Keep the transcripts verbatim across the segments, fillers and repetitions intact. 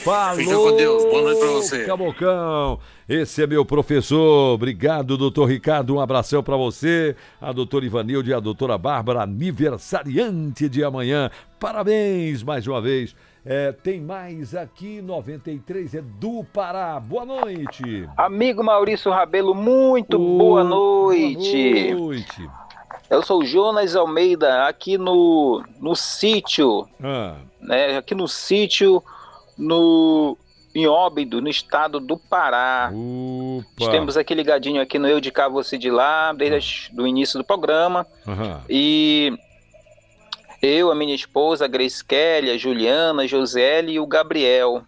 Falou! Fica com Deus. Boa noite pra você. Cabocão. Esse é meu professor. Obrigado, doutor Ricardo. Um abração pra você. A doutora Ivanilde e a doutora Bárbara, aniversariante de amanhã. Parabéns mais uma vez. É, tem mais aqui, noventa e três, é do Pará. Boa noite. Amigo Maurício Rabelo, muito oh, boa noite. Boa noite. Eu sou o Jonas Almeida, aqui no, no sítio, ah. né, aqui no sítio, no, em Óbidos, no estado do Pará. Opa. Estamos aqui ligadinho aqui no Eu de Cá, Você de Lá, desde o início do programa. Uhum. E eu, a minha esposa, a Grace Kelly, a Juliana, a Josiele e o Gabriel.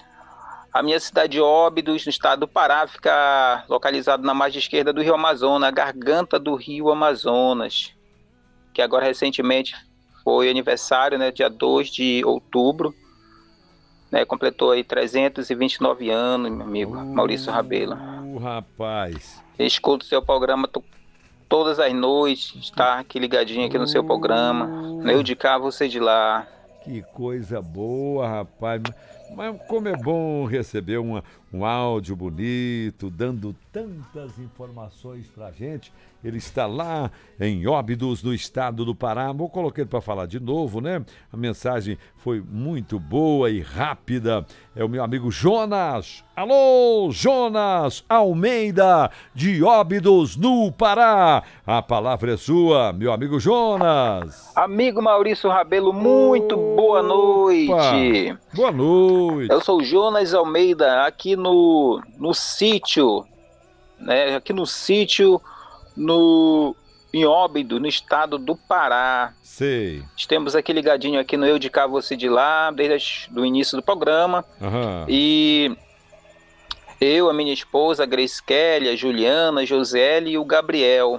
A minha cidade de Óbidos, no estado do Pará, fica localizado na margem esquerda do Rio Amazonas, a garganta do Rio Amazonas, que agora recentemente foi aniversário, né, dia dois de outubro, né, completou aí trezentos e vinte e nove anos, meu amigo, uh, Maurício Rabelo. Uh, rapaz. Escuto o seu programa todas as noites, está aqui ligadinho aqui no seu programa, eu de cá, você de lá. Que coisa boa, rapaz. Mas como é bom receber uma, um áudio bonito, dando tantas informações pra gente. Ele está lá em Óbidos, no estado do Pará. Vou colocar ele para falar de novo, né? A mensagem foi muito boa e rápida. É o meu amigo Jonas. Alô, Jonas Almeida, de Óbidos, no Pará. A palavra é sua, meu amigo Jonas. Amigo Maurício Rabelo, muito Opa. boa noite. Boa noite. Eu sou o Jonas Almeida, aqui no, no sítio, né? Aqui no sítio, no, em Óbidos, no estado do Pará. Sei. Estamos aqui ligadinho aqui no Eu de Cá, Você de Lá, desde o início do programa. Uhum. E eu, a minha esposa, a Grace Kelly, a Juliana, a Josiele e o Gabriel.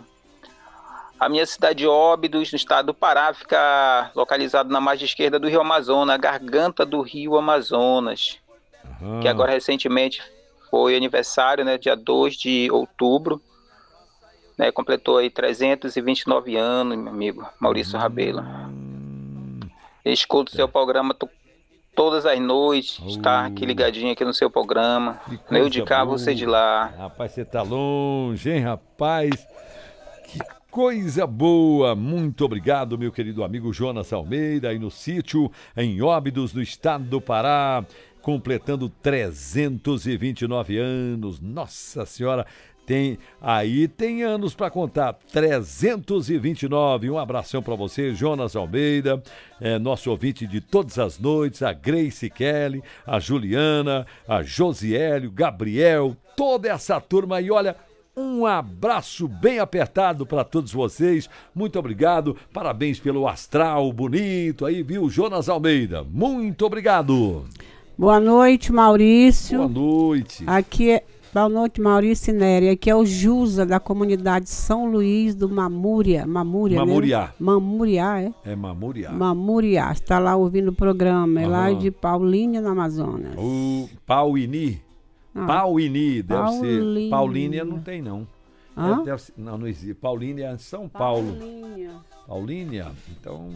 A minha cidade de Óbidos, no estado do Pará, fica localizado na margem esquerda do Rio Amazonas, a garganta do Rio Amazonas, uhum. que agora recentemente foi aniversário, né, dia dois de outubro, né, completou aí trezentos e vinte e nove anos, meu amigo, Maurício uhum. Rabelo. Escuto o seu programa t- todas as noites, uh. está aqui ligadinho aqui no seu programa, eu de cá, boa. Você de lá. Rapaz, você tá longe, hein, rapaz? Que coisa boa! Muito obrigado, meu querido amigo Jonas Almeida, aí no sítio, em Óbidos, no estado do Pará, completando trezentos e vinte e nove anos. Nossa Senhora! Tem, aí tem anos para contar, trezentos e vinte e nove. Um abração para você, Jonas Almeida, é, nosso ouvinte de todas as noites, a Grace Kelly, a Juliana, a Josiele, o Gabriel, toda essa turma aí. Olha, um abraço bem apertado para todos vocês. Muito obrigado, parabéns pelo astral bonito aí, viu, Jonas Almeida? Muito obrigado. Boa noite, Maurício. Boa noite. Aqui é... Boa noite, Maurício Nery. Aqui é o Jusa, da comunidade São Luís do Mamúria. Mamúria, Mamuriá. Né? Mamuriá, é? É Mamuriá. Mamuriá. Está lá ouvindo o programa. É uhum. lá de Paulínia, no Amazonas. O Pauini. Ah. Pauini, deve Paulínia. ser. Paulínia não tem, não. Hã? É, deve ser, não, não existe. Paulínia é São Paulo. Paulínia. Paulínia. Então,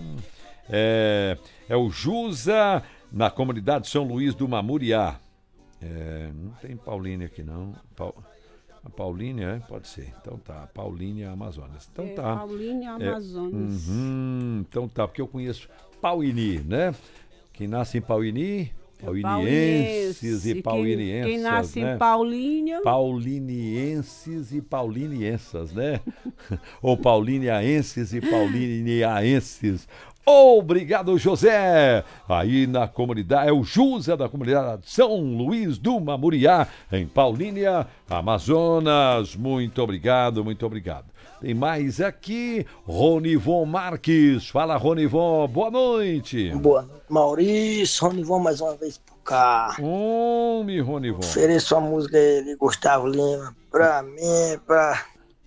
é, é o Jusa, na comunidade São Luís do Mamuriá. É, não tem Paulínia aqui, não. Pa... A Paulínia, é? Pode ser. Então tá, Paulínia Amazonas. Então é, tá. Paulínia Amazonas. É, uhum, então tá, porque eu conheço Pauini, né? Quem nasce em Pauini, paulinienses e paulinienses. Quem, quem nasce né? em Paulínia. Paulinienses e paulinienses, né? Ou pauliniaenses e pauliniaenses. Obrigado, José. Aí na comunidade, é o José da comunidade São Luís do Mamuriá, em Paulínia, Amazonas. Muito obrigado, muito obrigado. Tem mais aqui, Ronivon Marques. Fala, Ronivon, boa noite. Boa noite, Maurício. Ronivon mais uma vez por cá. Homem, Ronivon. Ofereço a música de Gustavo Lima pra mim, pra...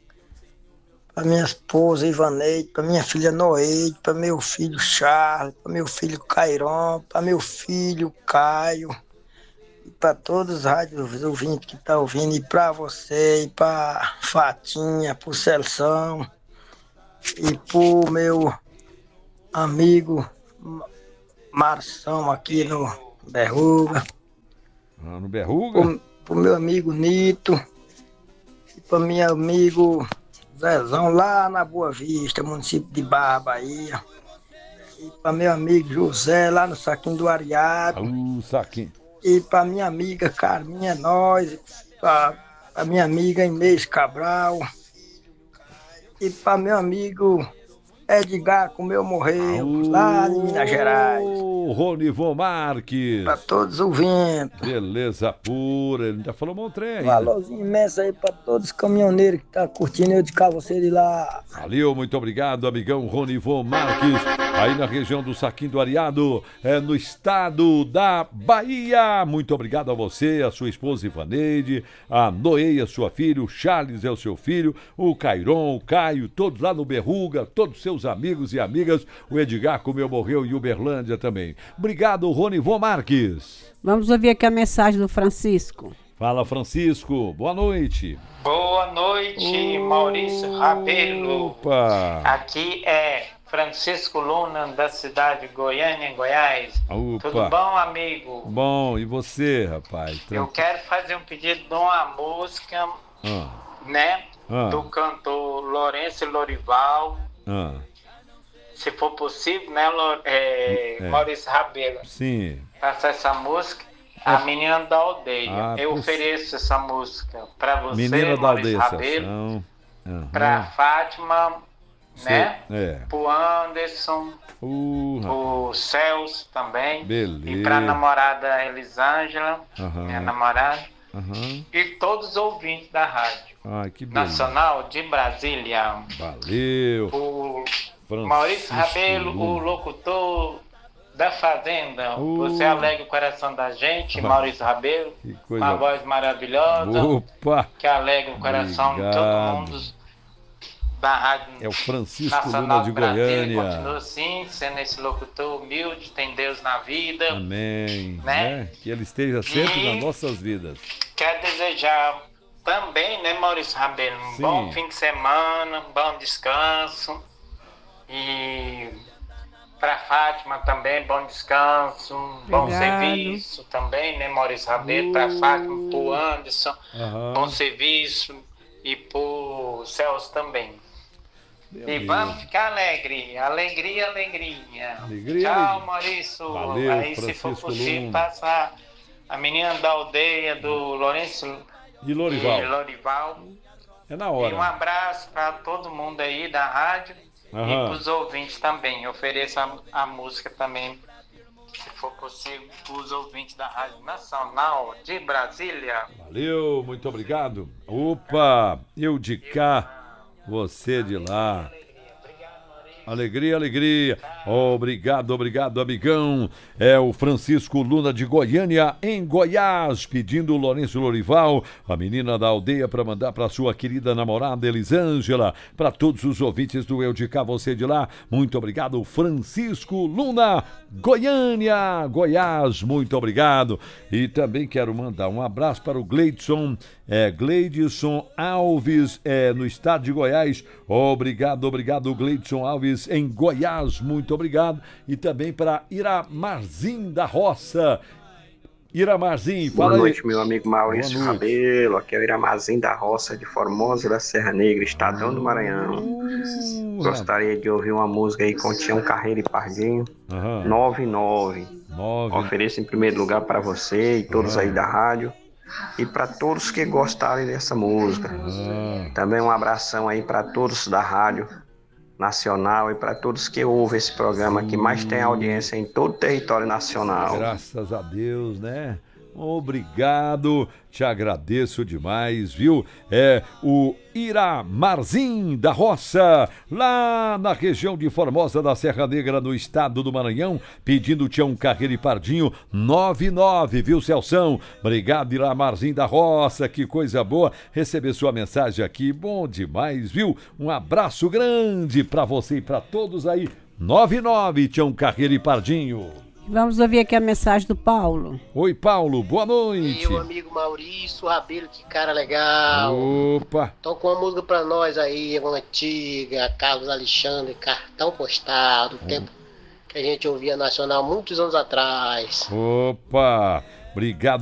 para minha esposa Ivaneide, para minha filha Noeide, para meu filho Charles, para meu filho Cairon, para meu filho Caio, e para todos os rádios ouvintes que estão tá ouvindo, e para você, e para Fatinha, para o Celção, e para o meu amigo Marção aqui no Berruga, Ah, no Berruga? Pro, pro meu amigo Nito. E pro meu amigo Zezão, lá na Boa Vista, município de Barra, Bahia. E para meu amigo José, lá no Saquinho do Ariado. Uh, Saquinho. E para minha amiga Carminha Nós. Para minha amiga Inês Cabral. E para meu amigo Edgar, como eu morreu, uh, lá em Minas Gerais. Ronivon Marques. Para todos os ouvintes. Beleza pura. Ele ainda falou um trem ainda. Valorzinho imenso aí para todos os caminhoneiros que estão tá curtindo eu de cá, você de lá. Valeu, muito obrigado, amigão Ronivon Marques. Aí na região do Saquinho do Ariado, é, no estado da Bahia. Muito obrigado a você, a sua esposa Ivaneide, a Noeia, sua filha, o Charles é o seu filho, o Cairon, o Caio, todos lá no Berruga, todos seus amigos e amigas, o Edgar, como eu morreu, e Uberlândia também. Obrigado, Ronivon Marques. Vamos ouvir aqui a mensagem do Francisco. Fala, Francisco. Boa noite. Boa noite, Opa. Maurício Rabelo. Opa. Aqui é Francisco Luna, da cidade de Goiânia, em Goiás. Opa. Tudo bom, amigo? Bom, e você, rapaz? Eu quero fazer um pedido de uma música, ah. né? Ah. Do cantor Lourenço Lorival. Ah. Se for possível, né, é, é. Maurício Rabelo? Sim. Faça essa música. A Menina da Aldeia. Ah, Eu poss... ofereço essa música para você, Menina Maurício Rabelo. Uhum. Para Fátima, Sim. né? É. Pro Anderson, uhum. o Celso também. Beleza. E pra namorada Elisângela, uhum. minha namorada. Uhum. E todos os ouvintes da rádio ah, que Nacional de Brasília. Valeu. O Maurício Rabelo, o locutor da Fazenda. Uh. Você alegra o coração da gente, ah. Maurício Rabelo. Coisa... Uma voz maravilhosa. Opa. Que alegra o coração Obrigado. de todo mundo. Da Rádio é o Francisco Nacional Luna de Goiânia. Continua assim, sendo esse locutor humilde, tem Deus na vida. Amém. Né? né? Que ele esteja sempre e nas nossas vidas. Quero desejar também, né, Maurício Rabelo, um Sim. bom fim de semana, um bom descanso. E para Fátima também, bom descanso, um bom serviço também, né, Maurício Rabelo? Uh. Para Fátima, para o Anderson, uhum. bom serviço. E pro Celso também. Meu e Deus. Vamos ficar alegre. Alegria, alegria. alegria Tchau, alegria. Maurício. Valeu, Aí, Francisco se for possível, Luna. passar a Menina da Aldeia do Lourenço de Lorival. de Lorival. É na hora. E um abraço para todo mundo aí da rádio uhum. e para os ouvintes também. Eu ofereço a, a música também, se for possível, para os ouvintes da Rádio Nacional de Brasília. Valeu, muito obrigado. Opa, eu de cá, você de lá. Alegria, alegria. Obrigado, obrigado, amigão. É o Francisco Luna de Goiânia, em Goiás, pedindo o Lourenço Lorival, a menina da aldeia, para mandar para sua querida namorada Elisângela, para todos os ouvintes do Eu de Cá, você de lá. Muito obrigado, Francisco Luna, Goiânia, Goiás, muito obrigado. E também quero mandar um abraço para o Gleidson, é, Gleidson Alves, é, no estado de Goiás. Obrigado, obrigado, Gleidson Alves, em Goiás, muito obrigado. E também para Iramarzinho da Roça. Iramarzinho, fala Boa noite, aí. meu amigo Maurício Rabelo. Aqui é o Iramarzinho da Roça de Formosa da Serra Negra, Estadão do Maranhão. Uh, Gostaria de ouvir uma música aí com Tião Carreiro e Pardinho. Uhum. nove nove. nove. Ofereço em primeiro lugar para você e todos uhum. aí da rádio. E para todos que gostarem dessa música. Uhum. Também um abração aí para todos da rádio Nacional e para todos que ouvem esse programa Sim. que mais tem audiência em todo o território nacional. Graças a Deus, né? Obrigado, te agradeço demais, viu? É o Iramarzinho da Roça, lá na região de Formosa da Serra Negra, no estado do Maranhão, pedindo Tião Carreiro e Pardinho, nove nove, viu, Celção? Obrigado, Iramarzinho da Roça, que coisa boa receber sua mensagem aqui, bom demais, viu? Um abraço grande pra você e pra todos aí, nove nove, Tião Carreiro e Pardinho. Vamos ouvir aqui a mensagem do Paulo. Oi, Paulo, boa noite. Meu amigo Maurício Rabelo, que cara legal. Opa. Toca uma música pra nós aí, uma antiga, Carlos Alexandre, Cartão Postal, do hum. tempo que a gente ouvia Nacional muitos anos atrás. Opa, obrigado.